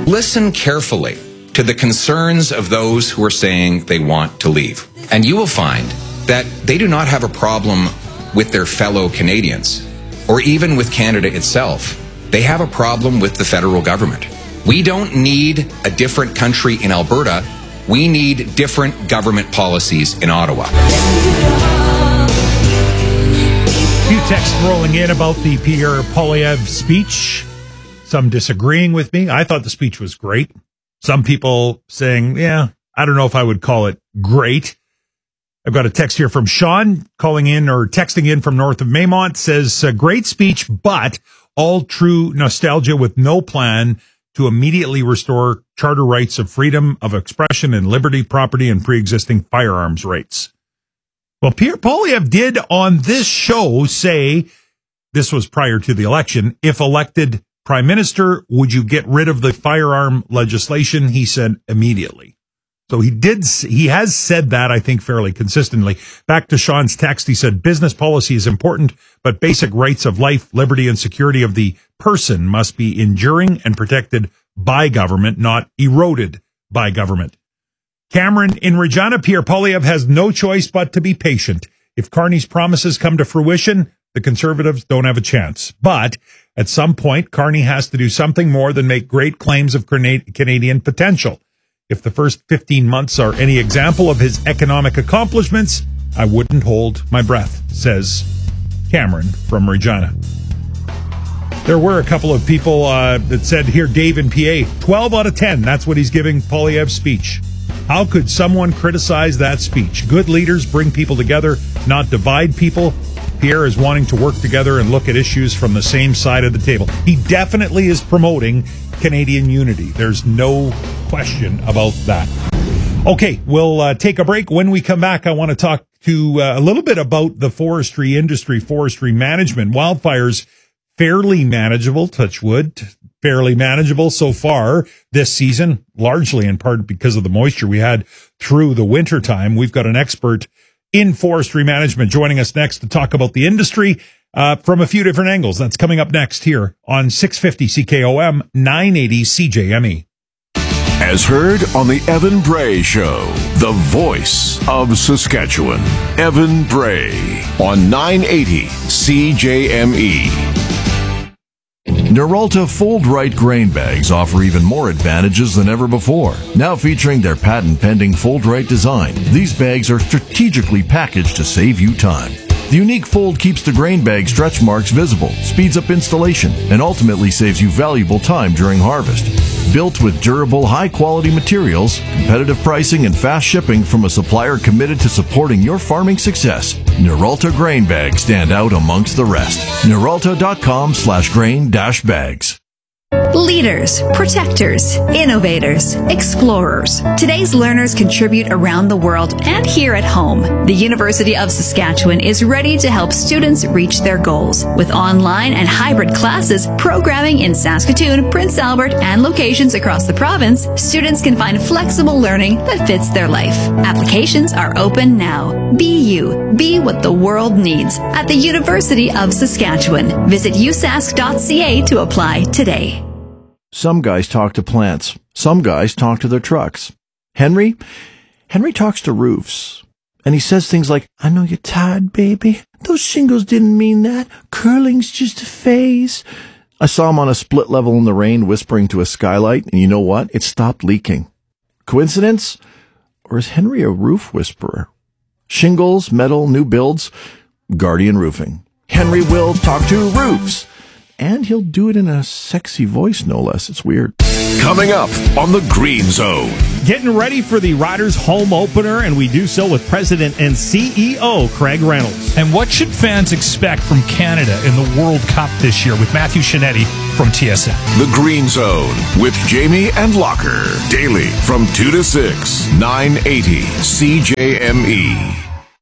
Listen carefully to the concerns of those who are saying they want to leave. And you will find that they do not have a problem with their fellow Canadians or even with Canada itself. They have a problem with the federal government. We don't need a different country in Alberta. We need different government policies in Ottawa. A few texts rolling in about the Pierre Poilievre speech. Some disagreeing with me. I thought the speech was great. Some people saying, yeah, I don't know if I would call it great. I've got a text here from Sean calling in or texting in from north of Maymont. Says, great speech, but all true nostalgia with no plan to immediately restore charter rights of freedom of expression and liberty, property, and pre-existing firearms rights. Well, Pierre Poilievre did on this show say, this was prior to the election, if elected prime minister, would you get rid of the firearm legislation? He said immediately. So he has said that, I think, fairly consistently. Back to Sean's text, he said, business policy is important, but basic rights of life, liberty, and security of the person must be enduring and protected by government, not eroded by government. Cameron, in Regina, Pierre Poilievre has no choice but to be patient. If Carney's promises come to fruition, the Conservatives don't have a chance. But at some point, Carney has to do something more than make great claims of Canadian potential. If the first 15 months are any example of his economic accomplishments, I wouldn't hold my breath, says Cameron from Regina. There were a couple of people that said here, Dave in PA, 12 out of 10. That's what he's giving Poilievre's speech. How could someone criticize that speech? Good leaders bring people together, not divide people. Pierre is wanting to work together and look at issues from the same side of the table. He definitely is promoting Canadian unity. There's no question about that. Okay, we'll take a break. When we come back, I want to talk to a little bit about the forestry industry, forestry management. Wildfires, fairly manageable, touch wood, fairly manageable so far this season, largely in part because of the moisture we had through the winter time. We've got an expert in forestry management joining us next to talk about the industry from a few different angles. That's coming up next here on 650 CKOM, 980 CJME. As heard on the Evan Bray Show, the voice of Saskatchewan. Evan Bray on 980 CJME. Noralta Fold-Right grain bags offer even more advantages than ever before. Now featuring their patent-pending Fold-Right design, these bags are strategically packaged to save you time. The unique fold keeps the grain bag stretch marks visible, speeds up installation, and ultimately saves you valuable time during harvest. Built with durable, high-quality materials, competitive pricing, and fast shipping from a supplier committed to supporting your farming success, Noralta grain bags stand out amongst the rest. Noralta.com/grain-bags. Leaders, protectors, innovators, explorers. Today's learners contribute around the world and here at home. The University of Saskatchewan is ready to help students reach their goals. With online and hybrid classes, programming in Saskatoon, Prince Albert, and locations across the province, students can find flexible learning that fits their life. Applications are open now. Be you. Be what the world needs at the University of Saskatchewan. Visit usask.ca to apply today. Some guys talk to plants. Some guys talk to their trucks. Henry talks to roofs. And he says things like, I know you're tired, baby. Those shingles didn't mean that. Curling's just a phase. I saw him on a split level in the rain whispering to a skylight, and you know what? It stopped leaking. Coincidence? Or is Henry a roof whisperer? Shingles, metal, new builds, Guardian Roofing. Henry will talk to roofs. And he'll do it in a sexy voice, no less. It's weird. Coming up on the Green Zone. Getting ready for the Riders home opener, and we do so with President and CEO Craig Reynolds. And what should fans expect from Canada in the World Cup this year with Matthew Shinetti from TSN? The Green Zone with Jamie and Locker. Daily from 2 to 6, 980 CJME.